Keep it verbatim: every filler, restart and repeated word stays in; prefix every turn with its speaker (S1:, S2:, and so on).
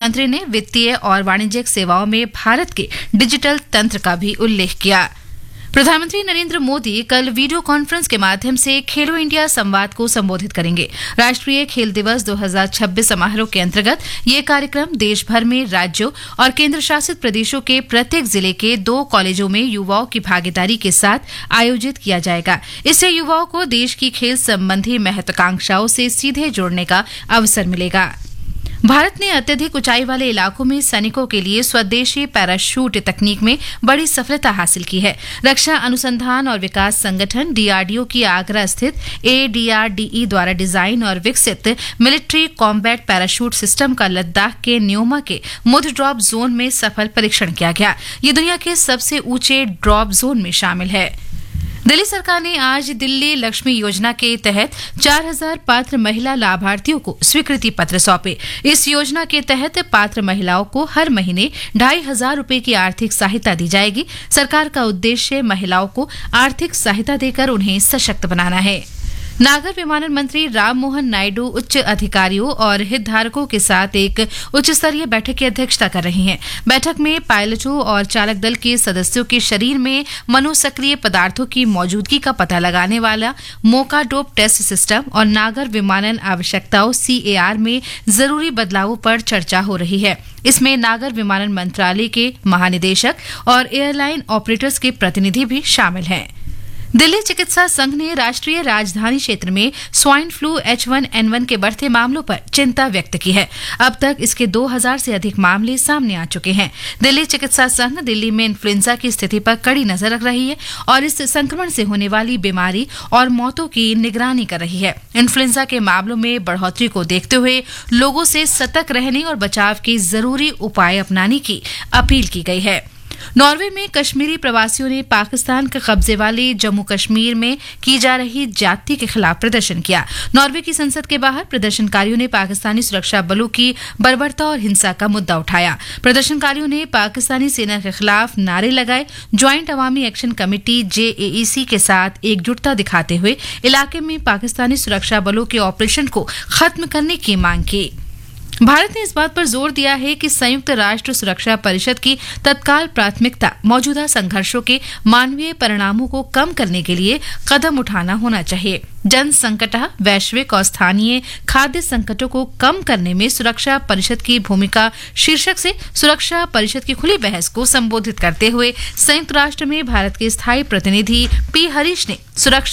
S1: मंत्री ने वित्तीय और वाणिज्यिक सेवाओं में भारत के डिजिटल तंत्र का भी उल्लेख किया। प्रधानमंत्री नरेंद्र मोदी कल वीडियो कॉन्फ्रेंस के माध्यम से खेलो इंडिया संवाद को संबोधित करेंगे। राष्ट्रीय खेल दिवस दो हज़ार छब्बीस समारोह के अंतर्गत ये कार्यक्रम देश भर में राज्यों और केंद्र शासित प्रदेशों के प्रत्येक जिले के दो कॉलेजों में युवाओं की भागीदारी के साथ आयोजित किया जाएगा। इससे युवाओं को देश की खेल संबंधी महत्वाकांक्षाओं से सीधे जोड़ने का अवसर मिलेगा। भारत ने अत्यधिक ऊंचाई वाले इलाकों में सैनिकों के लिए स्वदेशी पैराशूट तकनीक में बड़ी सफलता हासिल की है। रक्षा अनुसंधान और विकास संगठन डीआरडीओ की आगरा स्थित एडीआरडीई द्वारा डिजाइन और विकसित मिलिट्री कॉम्बैट पैराशूट सिस्टम का लद्दाख के न्योमा के मुद ड्रॉप जोन में सफल परीक्षण किया गया। ये दुनिया के सबसे ऊंचे ड्रॉप जोन में शामिल है। दिल्ली सरकार ने आज दिल्ली लक्ष्मी योजना के तहत चार हज़ार पात्र महिला लाभार्थियों को स्वीकृति पत्र सौंपे। इस योजना के तहत पात्र महिलाओं को हर महीने ढाई हजार रूपये की आर्थिक सहायता दी जाएगी। सरकार का उद्देश्य महिलाओं को आर्थिक सहायता देकर उन्हें सशक्त बनाना है। नागर विमानन मंत्री राममोहन नायडू उच्च अधिकारियों और हितधारकों के साथ एक उच्च स्तरीय बैठक की अध्यक्षता कर रहे हैं। बैठक में पायलटों और चालक दल के सदस्यों के शरीर में मनोसक्रिय पदार्थों की मौजूदगी का पता लगाने वाला मोकाडोप टेस्ट सिस्टम और नागर विमानन आवश्यकताओं सीएआर में जरूरी बदलावों पर चर्चा हो रही है। इसमें नागर विमानन मंत्रालय के महानिदेशक और एयरलाइन ऑपरेटर्स के प्रतिनिधि भी शामिल हैं। दिल्ली चिकित्सा संघ ने राष्ट्रीय राजधानी क्षेत्र में swine flu H one N one के बढ़ते मामलों पर चिंता व्यक्त की है। अब तक इसके दो हज़ार से अधिक मामले सामने आ चुके हैं। दिल्ली चिकित्सा संघ दिल्ली में इन्फ्लुएंजा की स्थिति पर कड़ी नजर रख रही है और इस संक्रमण से होने वाली बीमारी और मौतों की निगरानी कर रही है। इन्फ्लुएंजा के मामलों में बढ़ोतरी को देखते हुए लोगों से सतर्क रहने और बचाव के जरूरी उपाय अपनाने की अपील की गई है। नॉर्वे में कश्मीरी प्रवासियों ने पाकिस्तान के कब्जे वाले जम्मू कश्मीर में की जा रही ज्यादती के खिलाफ प्रदर्शन किया। नॉर्वे की संसद के बाहर प्रदर्शनकारियों ने पाकिस्तानी सुरक्षा बलों की बर्बरता और हिंसा का मुद्दा उठाया। प्रदर्शनकारियों ने पाकिस्तानी सेना के खिलाफ नारे लगाए। ज्वाइंट अवामी एक्शन कमेटी जेएईसी के साथ एकजुटता दिखाते हुए इलाके में पाकिस्तानी सुरक्षा बलों के ऑपरेशन को खत्म करने की मांग की। भारत ने इस बात पर जोर दिया है कि संयुक्त राष्ट्र सुरक्षा परिषद की तत्काल प्राथमिकता मौजूदा संघर्षों के मानवीय परिणामों को कम करने के लिए कदम उठाना होना चाहिए। जन संकट, वैश्विक और स्थानीय खाद्य संकटों को कम करने में सुरक्षा परिषद की भूमिका शीर्षक से सुरक्षा परिषद की खुली बहस को संबोधित करते हुए संयुक्त राष्ट्र में भारत के स्थायी प्रतिनिधि पी हरीश ने सुरक्षा